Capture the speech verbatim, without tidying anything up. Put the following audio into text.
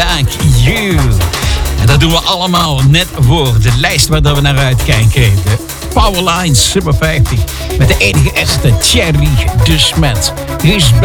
Like You. En dat doen we allemaal net voor de lijst waar we naar uitkijken. De Powerline Super vijftig. Met de enige echte Thierry de Smet. Hier is